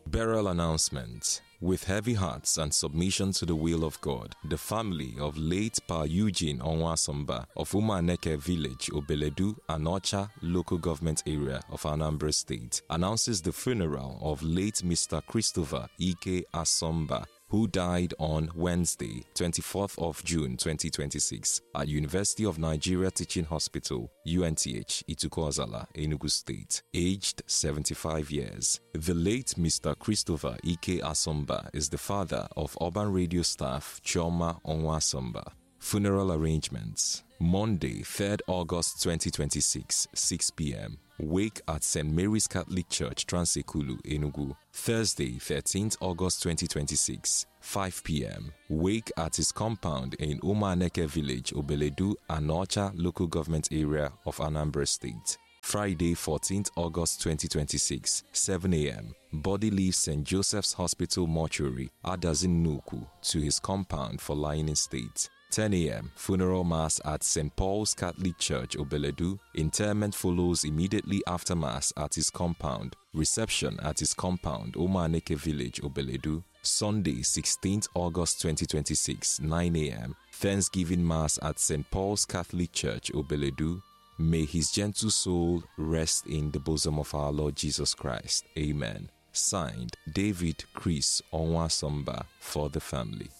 Burial announcement. With heavy hearts and submission to the will of God, the family of late Pa Eugene Onwasomba of Umaneke Village, Obeledu, Anocha local government area of Anambra State announces the funeral of late Mr. Christopher Ike Asomba, who died on Wednesday, 24th of June 2026 at University of Nigeria Teaching Hospital, UNTH, Itukwuazala, Enugu State, aged 75 years. The late Mr. Christopher Ike Asomba is the father of urban radio staff Chioma Onwasomba. Funeral arrangements. Monday, 3rd August 2026, 6 p.m. Wake at St. Mary's Catholic Church, Transekulu, Enugu. Thursday, 13th August 2026, 5 p.m. Wake at his compound in Umaneke Village, Obeledu, Anocha local government area of Anambra State. Friday, 14th August 2026, 7 a.m. Body leaves St. Joseph's Hospital Mortuary, Adazin Nuku, to his compound for lying in state. 10 a.m. Funeral Mass at St. Paul's Catholic Church, Obeledu. Interment follows immediately after Mass at his compound. Reception at his compound, Umaneke Village, Obeledu. Sunday, 16th August 2026, 9 a.m. Thanksgiving Mass at St. Paul's Catholic Church, Obeledu. May his gentle soul rest in the bosom of our Lord Jesus Christ. Amen. Signed, David Chris Onwasomba, for the family.